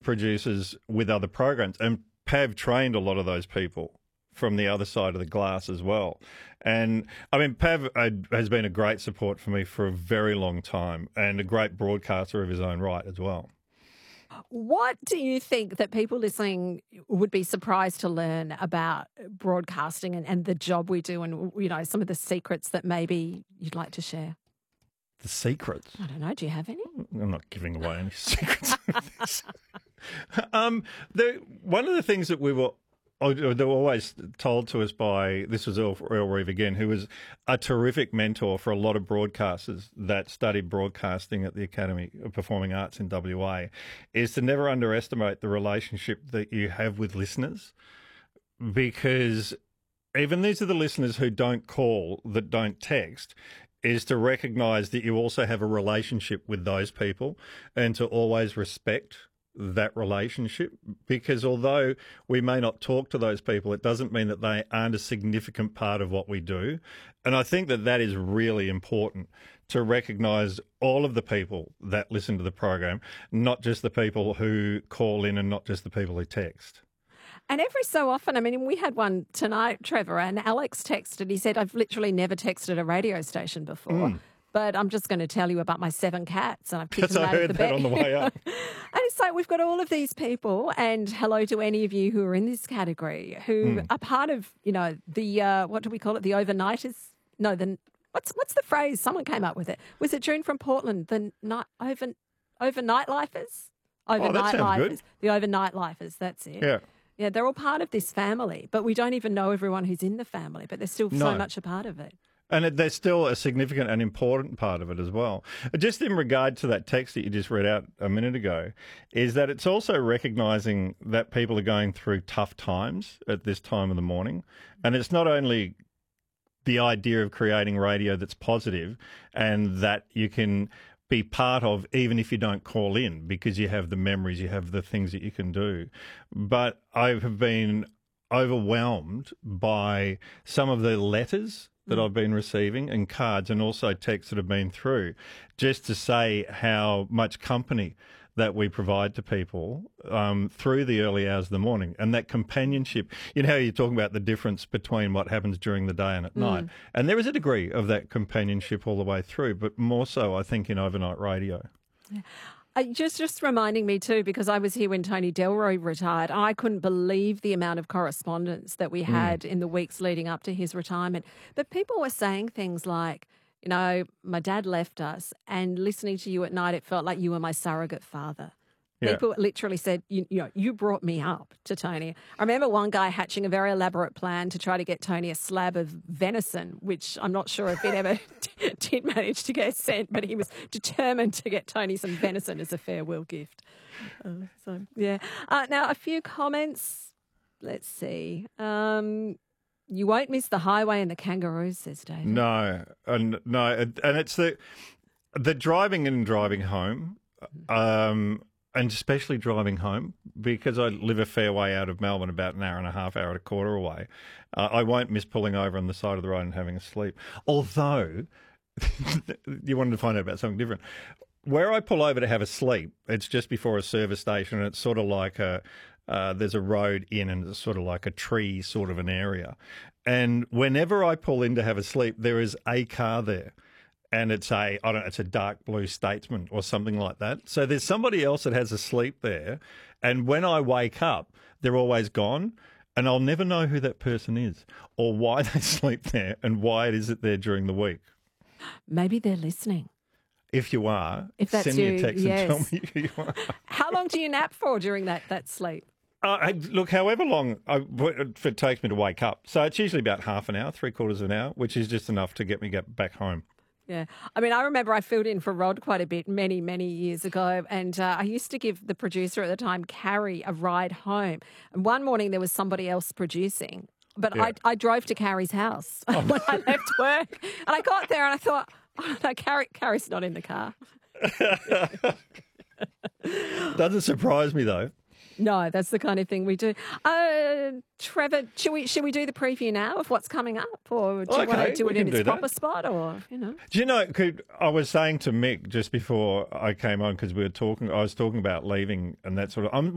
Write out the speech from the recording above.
producers with other programs, and Pav trained a lot of those people from the other side of the glass as well. And, I mean, Pav has been a great support for me for a very long time and a great broadcaster of his own right as well. What do you think that people listening would be surprised to learn about broadcasting and the job we do and, you know, some of the secrets that maybe you'd like to share? The secrets? I don't know. Do you have any? I'm not giving away any secrets of this. One of the things that they were always told to us by, this was Earl Reeve again, who was a terrific mentor for a lot of broadcasters that studied broadcasting at the Academy of Performing Arts in WA, is to never underestimate the relationship that you have with listeners, because even these are the listeners who don't call, that don't text, is to recognise that you also have a relationship with those people and to always respect that relationship, because although we may not talk to those people, it doesn't mean that they aren't a significant part of what we do. And I think that that is really important, to recognise all of the people that listen to the program, not just the people who call in and not just the people who text. And every so often, I mean, we had one tonight, Trevor, and Alex texted. He said, I've literally never texted a radio station before. But I'm just going to tell you about my 7 cats, and I've kicked them out of the bed. I heard that on the way up. And it's like we've got all of these people, and hello to any of you who are in this category, who are part of, you know, the what do we call it? The overnighters? No, what's the phrase? Someone came up with it. Was it June from Portland? The overnight lifers? That sounds good. The overnight lifers. That's it. Yeah. Yeah, they're all part of this family, but we don't even know everyone who's in the family, but they're still so much a part of it. And they're still a significant and important part of it as well. Just in regard to that text that you just read out a minute ago, is that it's also recognising that people are going through tough times at this time of the morning. And it's not only the idea of creating radio that's positive and that you can be part of even if you don't call in, because you have the memories, you have the things that you can do. But I have been overwhelmed by some of the letters that I've been receiving and cards and also texts that have been through, just to say how much company that we provide to people through the early hours of the morning. And that companionship, you know how you're talking about the difference between what happens during the day and at night. And there is a degree of that companionship all the way through, but more so, I think, in overnight radio. Yeah. Just reminding me too, because I was here when Tony Delroy retired. I couldn't believe the amount of correspondence that we had in the weeks leading up to his retirement. But people were saying things like, you know, my dad left us, and listening to you at night, it felt like you were my surrogate father. Yeah. People literally said, you know, you brought me up to Tony. I remember one guy hatching a very elaborate plan to try to get Tony a slab of venison, which I'm not sure if it ever did manage to get sent, but he was determined to get Tony some venison as a farewell gift. Now, a few comments. Let's see. You won't miss the highway and the kangaroos, says David. No, and it's the driving in and driving home. And especially driving home, because I live a fair way out of Melbourne, about an hour and a half, hour and a quarter away. I won't miss pulling over on the side of the road and having a sleep. Although, you wanted to find out about something different. Where I pull over to have a sleep, it's just before a service station, and it's sort of like there's a road in, and it's sort of like a tree sort of an area. And whenever I pull in to have a sleep, there is a car there. And it's a dark blue Statesman or something like that. So there's somebody else that has a sleep there. And when I wake up, they're always gone. And I'll never know who that person is or why they sleep there and why it is that they're during the week. Maybe they're listening. If you are, send me a text and tell me who you are. How long do you nap for during that sleep? Look, however long it takes me to wake up. So it's usually about half an hour, 3/4 of an hour, which is just enough to get me back home. Yeah. I mean, I remember I filled in for Rod quite a bit many, many years ago, and I used to give the producer at the time, Carrie, a ride home. And one morning there was somebody else producing, but I drove to Carrie's house when I left work. And I got there and I thought, oh, no, Carrie's not in the car. Doesn't surprise me, though. No, that's the kind of thing we do. Trevor, should we do the preview now of what's coming up, or do you want to do it in its proper spot, or you know? Do you know? I was saying to Mick just before I came on, because I was talking about leaving and that sort of. I'm